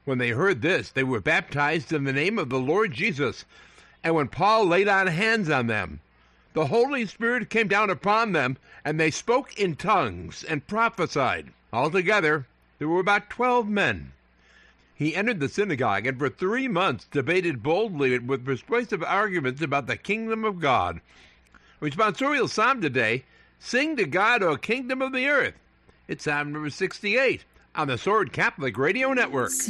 When they heard this, they were baptized in the name of the Lord Jesus. And when Paul laid on hands on them, the Holy Spirit came down upon them, and they spoke in tongues and prophesied. Altogether, there were about 12 men. He entered the synagogue and for 3 months debated boldly with persuasive arguments about the kingdom of God. Responsorial Psalm today, Sing to God, O Kingdom of the Earth. It's Psalm number 68 on the Sword Catholic Radio Network.